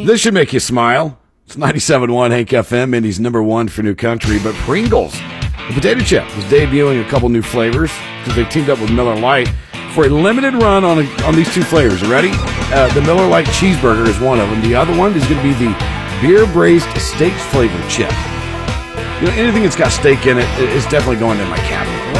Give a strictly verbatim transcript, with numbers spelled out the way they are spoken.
This should make you smile. It's ninety-seven point one Hank F M, Indy's number one for new country. But Pringles, the potato chip, is debuting a couple new flavors because they teamed up with Miller Lite for a limited run on a, on these two flavors. You ready? Uh, the Miller Lite cheeseburger is one of them. The other one is going to be the beer braised steak flavored chip. You know, anything that's got steak in it is definitely going in my cabinet.